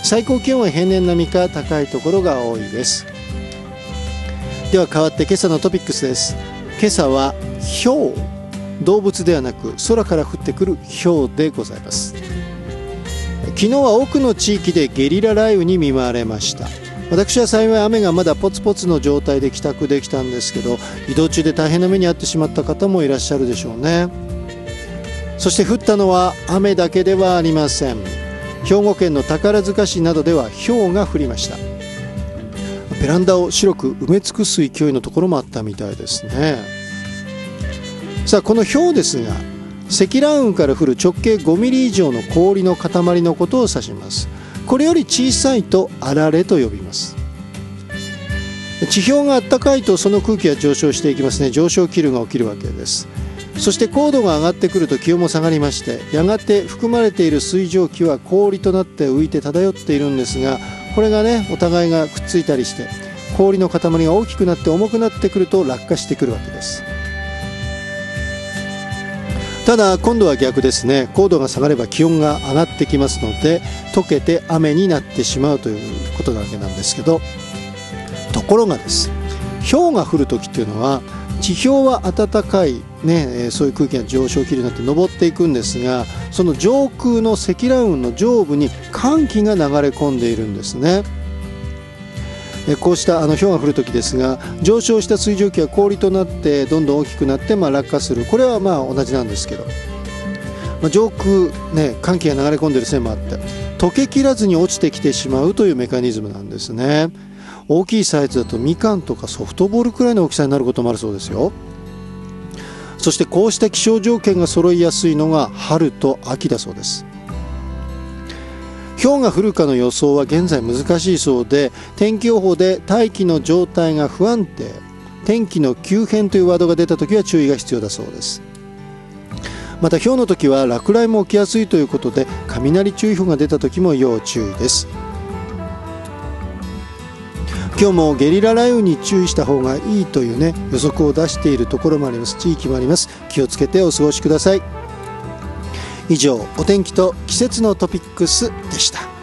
最高気温は平年並みか高いところが多いです。では変わって今朝のトピックスです。今朝は雹、動物ではなく空から降ってくる雹でございます。昨日は多くの地域でゲリラ雷雨に見舞われました。私は幸い雨がまだポツポツの状態で帰宅できたんですけど、移動中で大変な目に遭ってしまった方もいらっしゃるでしょうね。そして降ったのは雨だけではありません。兵庫県の宝塚市などでは雹が降りました。ベランダを白く埋め尽くす勢いのところもあったみたいですね。さあ、この雹ですが、積乱雲から降る直径5ミリ以上の氷の塊のことを指します。これより小さいとあられと呼びます。地表が暖かいとその空気が上昇していきますね。上昇気流が起きるわけです。そして高度が上がってくると気温も下がりまして、やがて含まれている水蒸気は氷となって浮いて漂っているんですが、これがね、お互いがくっついたりして氷の塊が大きくなって重くなってくると落下してくるわけです。ただ今度は逆ですね。高度が下がれば気温が上がってきますので、溶けて雨になってしまうということなわけなんですけど、ところがです、雹が降る時っていうのは地表は暖かい、そういう空気が上昇気流になって上っていくんですが、その上空の積乱雲の上部に寒気が流れ込んでいるんですね。こうした雹が降る時ですが、上昇した水蒸気が氷となってどんどん大きくなって落下する。これは同じなんですけど、上空、寒気が流れ込んでいる線もあって溶けきらずに落ちてきてしまうというメカニズムなんですね。大きいサイズだとみかんとかソフトボールくらいの大きさになることもあるそうですよ。そしてこうした気象条件が揃いやすいのが春と秋だそうです。雹が降るかの予想は現在難しいそうで、天気予報で大気の状態が不安定、天気の急変というワードが出たときは注意が必要だそうです。また雹の時は落雷も起きやすいということで、雷注意報が出た時も要注意です。今日もゲリラ雷雨に注意した方がいいという予測を出しているところもあります。地域もあります。気をつけてお過ごしください。以上、お天気と季節のトピックスでした。